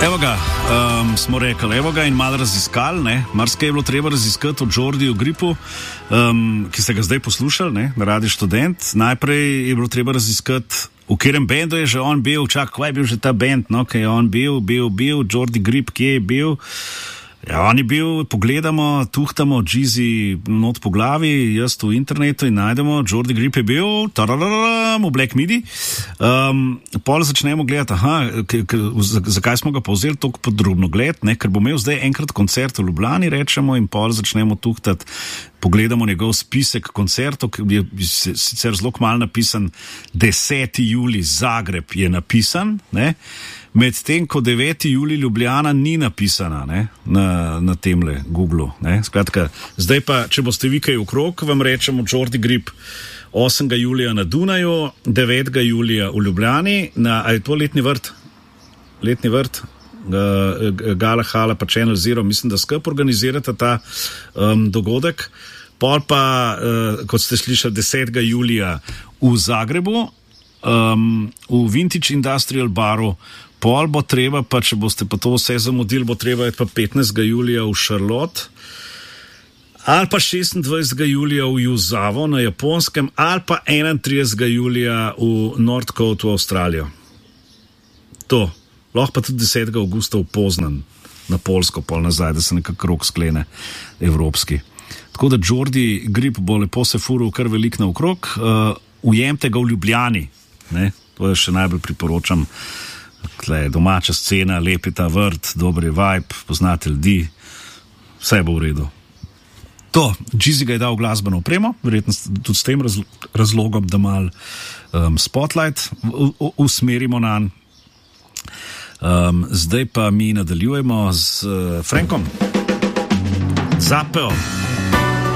Evo ga, smo rekli, evo ga in malo raziskali, ne, marsikaj je bilo treba raziskati o Jordiju Gripu, ki ste ga zdaj poslušali, ne, na Radiu Študent. Najprej je bilo treba raziskati, v katerem bendu je že on bil, kaj je bil že ta bend, no, kaj je on bil, Jordi Grip, kje je bil. Ja, on je bil, pogledamo, tuhtamo, Jeezy not po glavi, jaz v internetu in najdemo, Jordi Grip je bil, v Black Midi. Pol začnemo gledati, zakaj smo ga povzeli toliko podrobno gled, ne, ker bo imel zdaj enkrat koncert v Ljubljani, rečemo, in pol začnemo tuhtati, pogledamo njegov spisek koncertov, ki je sicer zelo kmalu napisan, 10. julij Zagreb je napisan, ne, medtem ko 9. julij Ljubljana ni napisana, ne, na temle Googlu, ne. Skratka, zdaj pa, če boste vi kaj okrog, vam rečemo Jordi Grip 8. julija na Dunaju, 9. julija v Ljubljani, a je to letni vrt, Gala Hala pa Channel Zero, mislim, da skupaj organizirata ta dogodek. Pol pa, kot ste slišali, 10. julija v Zagrebu, v Vintage Industrial baru. Pol bo treba, pa če boste pa to vse zamudili, bo treba je pa 15. julija v Charlotte, ali pa 26. julija v Juzavo na Japonskem, ali pa 31. julija v Northcote v Avstralijo. To. Lahko pa tudi 10. augusta v Poznan na Poljsko, pol nazaj, da se nekako rok sklene evropski. Tako da Jordi Grip bo lepo se furil kar velik naokrog, ujemte ga v Ljubljani, ne? To je še najbolj priporočam. Tle, domača scena, lep je ta vrt, dober je vibe, poznate ljudi, vse bo v redu. To, Jeezy ga je dal glasbeno opremo, verjetno tudi s tem razlogom, da mal spotlight usmerimo na nj. Zdaj pa mi nadaljujemo z Frankom Zappeom.